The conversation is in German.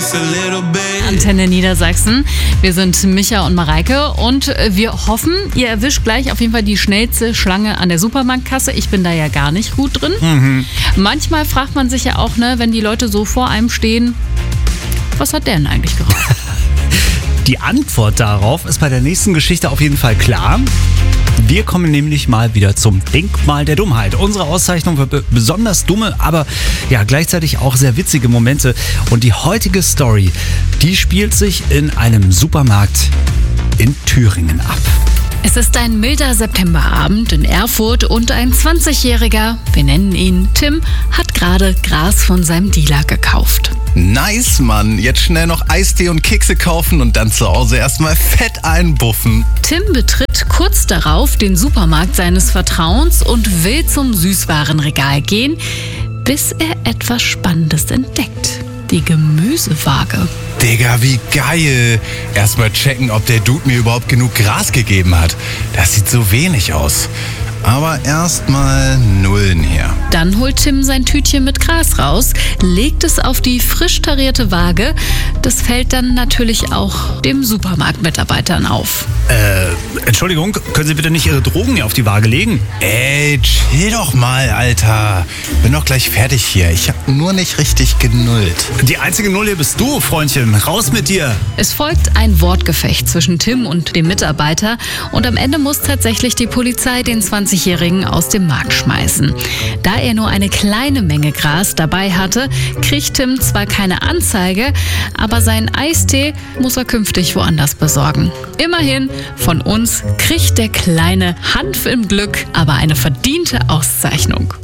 Antenne Niedersachsen. Wir sind Micha und Mareike und wir hoffen, ihr erwischt gleich auf jeden Fall die schnellste Schlange an der Supermarktkasse. Ich bin da ja gar nicht gut drin. Manchmal fragt man sich ja auch, wenn die Leute so vor einem stehen, was hat der denn eigentlich geraucht? Die Antwort darauf ist bei der nächsten Geschichte auf jeden Fall klar. Wir kommen nämlich mal wieder zum Denkmal der Dummheit. Unsere Auszeichnung für besonders dumme, aber ja gleichzeitig auch sehr witzige Momente. Und die heutige Story, die spielt sich in einem Supermarkt in Thüringen ab. Es ist ein milder Septemberabend in Erfurt und ein 20-Jähriger, wir nennen ihn Tim, hat gerade Gras von seinem Dealer gekauft. Nice, Mann. Jetzt schnell noch Eistee und Kekse kaufen und dann zu Hause erstmal fett einbuffen. Tim betritt kurz darauf den Supermarkt seines Vertrauens und will zum Süßwarenregal gehen, bis er etwas Spannendes entdeckt. Die Gemüsewaage. Digga, wie geil. Erstmal checken, ob der Dude mir überhaupt genug Gras gegeben hat. Das sieht so wenig aus. Aber erstmal Nullen her. Dann holt Tim sein Tütchen mit Gras raus, legt es auf die frisch tarierte Waage. Das fällt dann natürlich auch dem Supermarktmitarbeitern auf. Entschuldigung, können Sie bitte nicht Ihre Drogen hier auf die Waage legen? Ey, chill doch mal, Alter. Bin doch gleich fertig hier. Ich hab nur nicht richtig genullt. Die einzige Null hier bist du, Freundchen. Raus mit dir. Es folgt ein Wortgefecht zwischen Tim und dem Mitarbeiter und am Ende muss tatsächlich die Polizei den 20-Jährigen aus dem Markt schmeißen. Da er nur eine kleine Menge Gras dabei hatte, kriegt Tim zwar keine Anzeige, aber seinen Eistee muss er künftig woanders besorgen. Immerhin, von uns kriegt der kleine Hanf im Glück aber eine verdiente Auszeichnung.